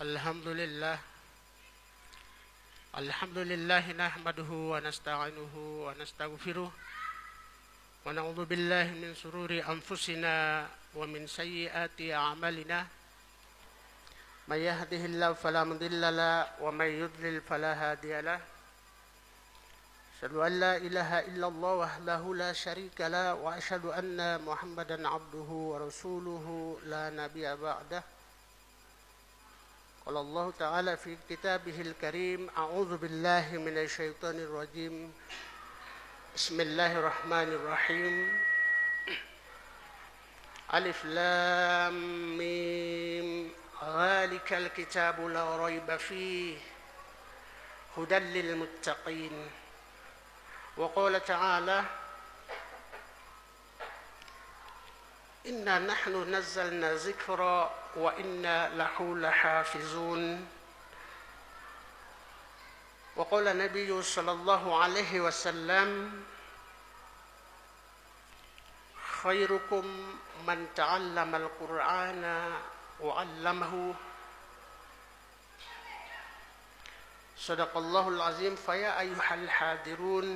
الحمد لله الحمد لله نحمده ونستعينه ونستغفره ونعوذ بالله من شرور أنفسنا ومن سيئات أعمالنا من يهده الله فلا مضل له ومن يضلل فلا هادي له أشهد أن لا إله إلا الله وحده لا شريك له وأشهد أن محمدا عبده ورسوله لا نبي بعده. قال الله تعالى في كتابه الكريم أعوذ بالله من الشيطان الرجيم بسم الله الرحمن الرحيم ألف لام ميم ذلك الكتاب لا ريب فيه هدى للمتقين. وقال تعالى إنا نحن نزلنا ذكرا وإنا له لحافظون. وقال النبي صلى الله عليه وسلم خيركم من تعلم القرآن وعلمه. صدق الله العظيم. فيا أيها الحاضرون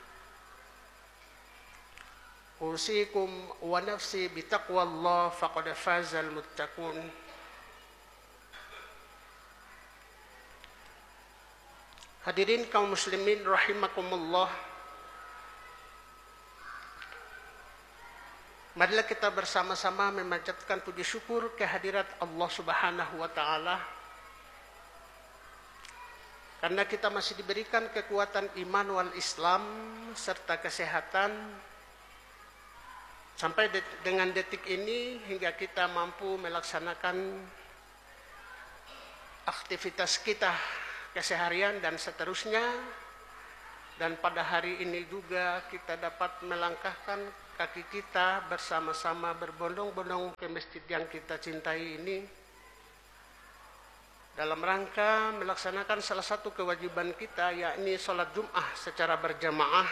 أوصيكم ونفسي بتقوى الله فقد فاز المتقون. Hadirin kaum muslimin rahimakumullah. Marilah kita bersama-sama memanjatkan puji syukur kehadirat Allah Subhanahu wa taala. Karena kita masih diberikan kekuatan iman wal Islam serta kesehatan sampai dengan detik ini hingga kita mampu melaksanakan aktivitas kita keseharian dan seterusnya. Dan pada hari ini juga kita dapat melangkahkan kaki kita bersama-sama berbondong-bondong ke masjid yang kita cintai ini dalam rangka melaksanakan salah satu kewajiban kita, yakni sholat Jum'ah secara berjamaah.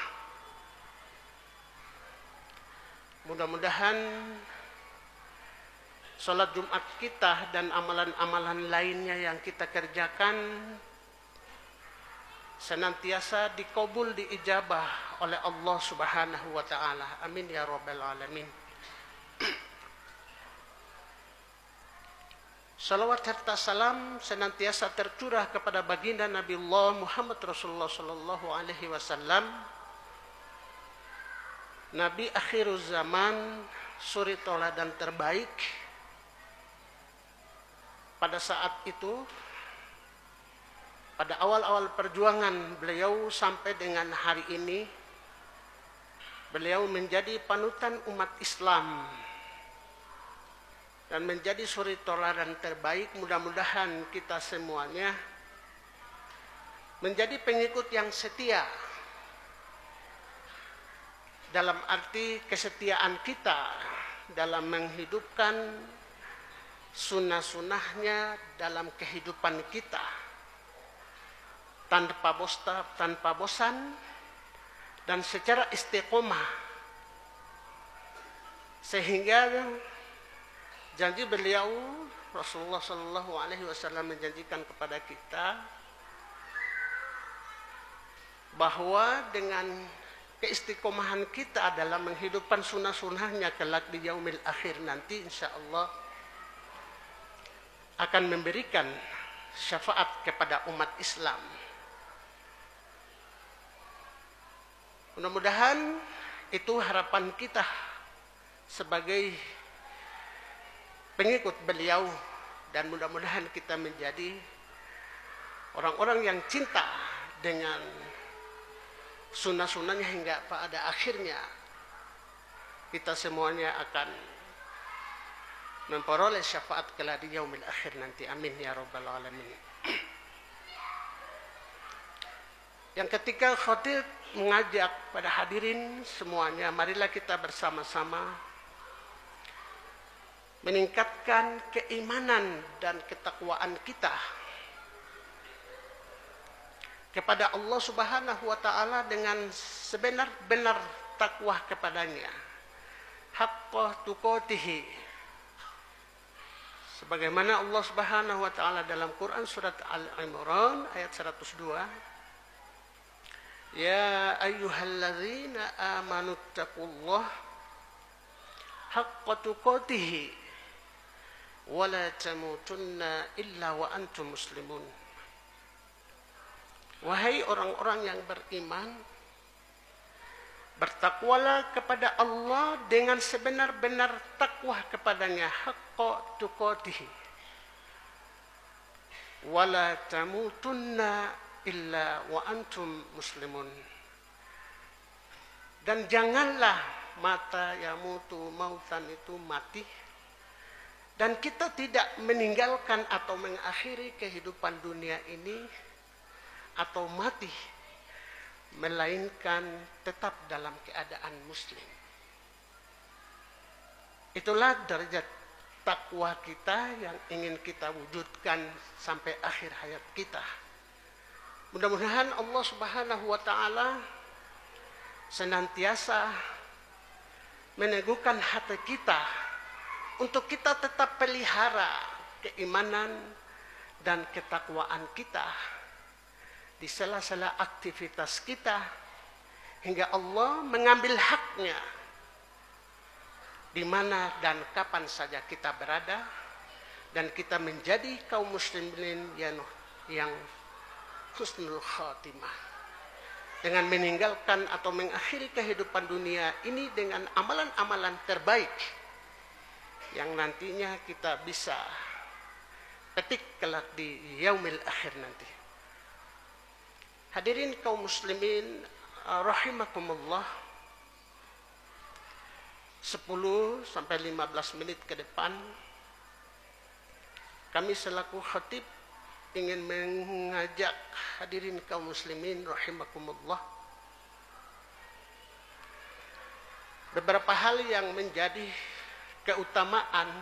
Mudah-mudahan sholat Jumat kita dan amalan-amalan lainnya yang kita kerjakan senantiasa dikabul, diijabah oleh Allah Subhanahu wa taala. Amin ya rabbal alamin. Salawat serta salam senantiasa tercurah kepada baginda Nabi Allah Muhammad Rasulullah sallallahu alaihi wasallam, Nabi akhirul zaman, suri toladan terbaik. Pada saat itu, pada awal-awal perjuangan beliau sampai dengan hari ini, beliau menjadi panutan umat Islam dan menjadi suri toladan terbaik. Mudah-mudahan kita semuanya menjadi pengikut yang setia, dalam arti kesetiaan kita dalam menghidupkan sunnah-sunnahnya dalam kehidupan kita tanpa bosan dan secara istiqomah, sehingga janji beliau Rasulullah Shallallahu Alaihi Wasallam menjanjikan kepada kita bahwa dengan keistiqomahan kita dalam menghidupkan sunnah-sunnahnya kelak di yaumil akhir nanti, insya Allah akan memberikan syafaat kepada umat Islam. Mudah-mudahan itu harapan kita sebagai pengikut beliau, dan mudah-mudahan kita menjadi orang-orang yang cinta dengan sunnah-sunnahnya hingga pada akhirnya kita semuanya akan memperoleh syafaat kelak di yaumil akhir nanti. Amin ya rabbal alamin. Yang ketiga, khatib mengajak pada hadirin semuanya, marilah kita bersama-sama meningkatkan keimanan dan ketakwaan kita kepada Allah Subhanahu wa taala dengan sebenar-benar takwa kepadanya, haqqa tuqatihi, Sebagaimana Allah Subhanahu wa taala dalam Quran surat Al-Imran ayat 102, Ya ayyuhalladzina amanu taqullaha haqqa tuqatih wa la tamutunna illa wa antum muslimun. Wahai orang-orang yang beriman, bertakwalah kepada Allah dengan sebenar-benar takwa kepadanya, haqqa tuqatih wa la tamutunna illa wa antum muslimun. Dan janganlah mata yamutu mautan itu mati, dan kita tidak meninggalkan atau mengakhiri kehidupan dunia ini atau mati, melainkan tetap dalam keadaan muslim. Itulah derajat takwa kita yang ingin kita wujudkan sampai akhir hayat kita. Mudah-mudahan Allah Subhanahu wa taala senantiasa meneguhkan hati kita untuk kita tetap pelihara keimanan dan ketakwaan kita di sela-sela aktivitas kita, hingga Allah mengambil haknya di mana dan kapan saja kita berada, dan kita menjadi kaum muslimin yang husnul khatimah, dengan meninggalkan atau mengakhiri kehidupan dunia ini dengan amalan-amalan terbaik yang nantinya kita bisa petik kelak di yaumil akhir nanti. Hadirin kaum muslimin rahimakumullah, 10 sampai 15 menit ke depan kami selaku khatib ingin mengajak hadirin kaum muslimin rahimakumullah beberapa hal yang menjadi keutamaan